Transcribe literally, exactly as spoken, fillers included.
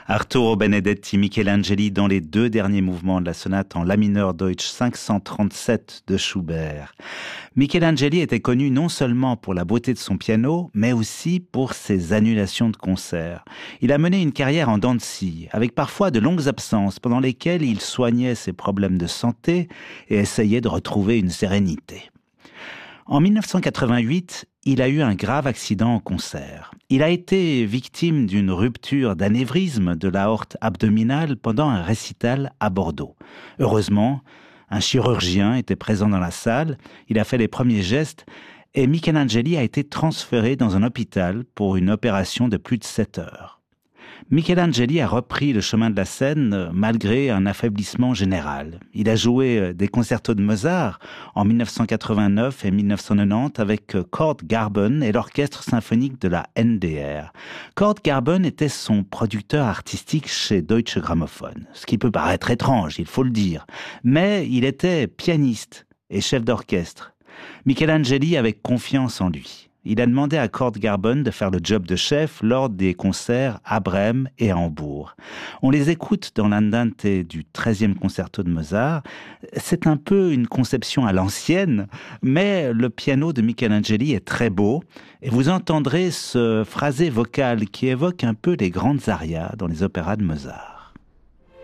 Arturo Benedetti, Michelangeli dans les deux derniers mouvements de la sonate en La mineur Deutsch cinq cent trente-sept de Schubert. Michelangeli était connu non seulement pour la beauté de son piano, mais aussi pour ses annulations de concerts. Il a mené une carrière en dents de scie, avec parfois de longues absences pendant lesquelles il soignait ses problèmes de santé et essayait de retrouver une sérénité. En mille neuf cent quatre-vingt-huit, il a eu un grave accident en concert. Il a été victime d'une rupture d'anévrisme de l'aorte abdominale pendant un récital à Bordeaux. Heureusement, un chirurgien était présent dans la salle, il a fait les premiers gestes et Michelangeli a été transféré dans un hôpital pour une opération de plus de sept heures. Michelangeli a repris le chemin de la scène malgré un affaiblissement général. Il a joué des concertos de Mozart en mille neuf cent quatre-vingt-neuf et mille neuf cent quatre-vingt-dix avec Kurt Garben et l'orchestre symphonique de la N D R. Kurt Garben était son producteur artistique chez Deutsche Grammophon, ce qui peut paraître étrange, il faut le dire, mais il était pianiste et chef d'orchestre. Michelangeli avait confiance en lui. Il a demandé à Kurt Garben de faire le job de chef lors des concerts à Brême et à Hambourg. On les écoute dans l'Andante du treizième concerto de Mozart. C'est un peu une conception à l'ancienne, mais le piano de Michelangeli est très beau et vous entendrez ce phrasé vocal qui évoque un peu les grandes arias dans les opéras de Mozart.